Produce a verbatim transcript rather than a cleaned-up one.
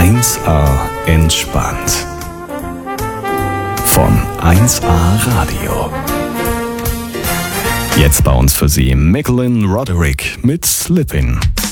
eins A entspannt. Von eins A Radio. Jetzt bei uns für Sie Micklin Roderick mit Slippin'.